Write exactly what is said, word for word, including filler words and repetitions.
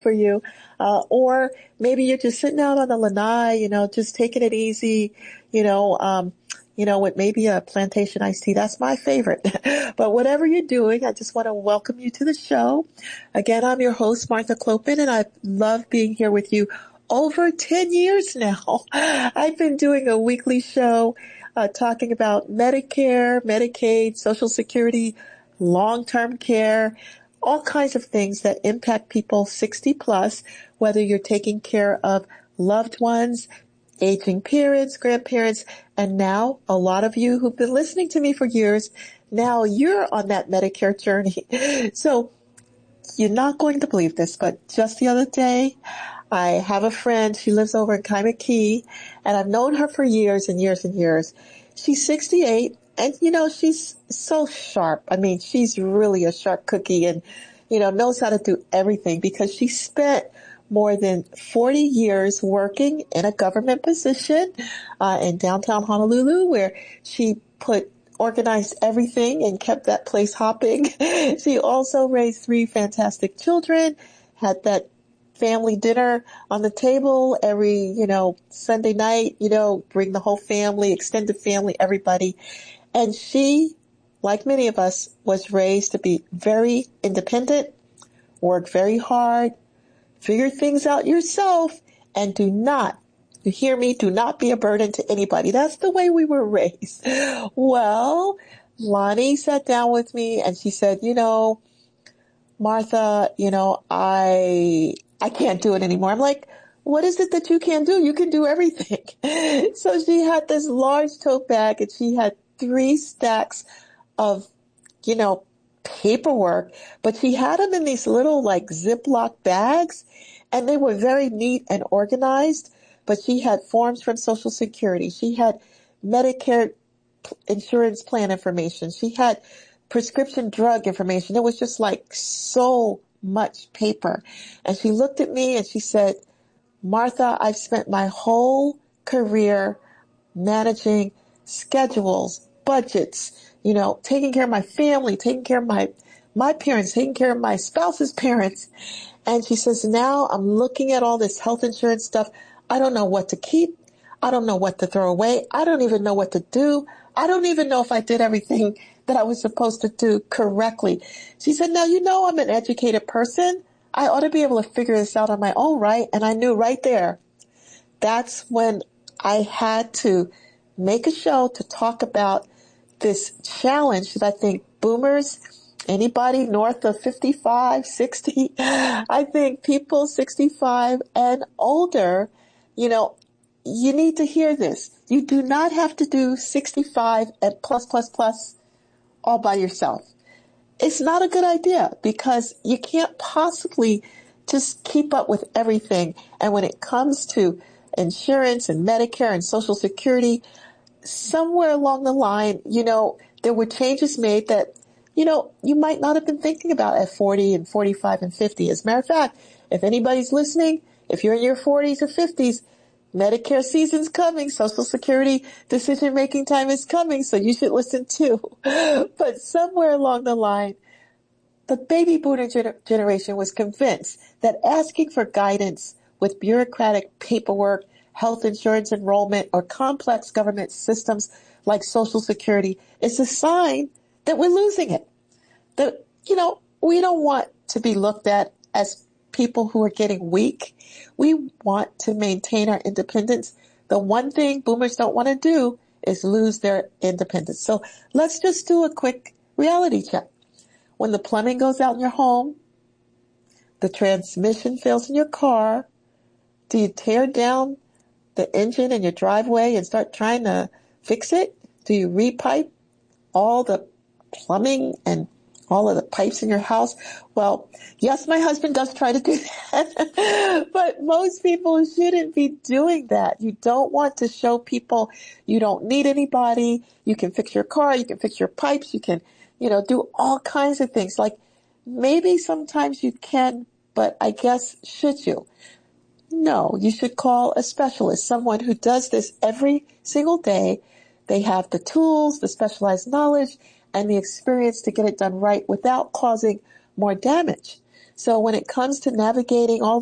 for you. Uh, or maybe you're just sitting out on the lanai, you know, just taking it easy, you know, um, you know, with maybe a plantation iced tea. That's my favorite. But whatever you're doing, I just want to welcome you to the show. Again, I'm your host, Martha Clopin, and I love being here with you over ten years now. I've been doing a weekly show uh, talking about Medicare, Medicaid, Social Security, long-term care, all kinds of things that impact people sixty plus, whether you're taking care of loved ones, aging parents, grandparents, and now a lot of you who've been listening to me for years, now you're on that Medicare journey. So you're not going to believe this, but just the other day, I have a friend, she lives over in Kaimaki, and I've known her for years and years and years. She's sixty-eight, and you know, she's so sharp. I mean, she's really a sharp cookie and, you know, knows how to do everything because she spent more than forty years working in a government position uh, in downtown Honolulu, where she put organized everything and kept that place hopping. She also raised three fantastic children, had that family dinner on the table every, you know, Sunday night, you know, bring the whole family, extended family, everybody. And she, like many of us, was raised to be very independent, work very hard, figure things out yourself, and do not, you hear me, do not be a burden to anybody. That's the way we were raised. Well, Lonnie sat down with me and she said, you know, Martha, you know, I, I can't do it anymore. I'm like, what is it that you can do? You can do everything. So she had this large tote bag and she had three stacks of, you know, paperwork, but she had them in these little like Ziploc bags and they were very neat and organized, but she had forms from Social Security. She had Medicare insurance plan information. She had prescription drug information. It was just like so much paper. And she looked at me and she said, Martha, I've spent my whole career managing schedules, budgets, you know, taking care of my family, taking care of my, my parents, taking care of my spouse's parents. And she says, now I'm looking at all this health insurance stuff. I don't know what to keep. I don't know what to throw away. I don't even know what to do. I don't even know if I did everything that I was supposed to do correctly. She said, now, you know, I'm an educated person. I ought to be able to figure this out on my own, right? And I knew right there, that's when I had to make a show to talk about this challenge that I think boomers, anybody north of fifty-five, sixty, I think people sixty-five and older, you know, you need to hear this. You do not have to do sixty-five and plus, plus, plus all by yourself. It's not a good idea because you can't possibly just keep up with everything. And when it comes to insurance and Medicare and Social Security, somewhere along the line, you know, there were changes made that, you know, you might not have been thinking about at forty and forty-five and fifty. As a matter of fact, if anybody's listening, if you're in your forties or fifties, Medicare season's coming. Social Security decision-making time is coming, so you should listen too. But somewhere along the line, the baby boomer gener- generation was convinced that asking for guidance with bureaucratic paperwork, health insurance enrollment, or complex government systems like Social Security is a sign that we're losing it. That, you know, we don't want to be looked at as people who are getting weak. We want to maintain our independence. The one thing boomers don't want to do is lose their independence. So let's just do a quick reality check. When the plumbing goes out in your home, the transmission fails in your car, do you tear down the engine in your driveway and start trying to fix it? Do you repipe all the plumbing and all of the pipes in your house? Well, yes, my husband does try to do that, but most people shouldn't be doing that. You don't want to show people you don't need anybody. You can fix your car. You can fix your pipes. You can, you know, do all kinds of things. Like maybe sometimes you can, but I guess should you? No, you should call a specialist, someone who does this every single day. They have the tools, the specialized knowledge, and the experience to get it done right without causing more damage. So when it comes to navigating all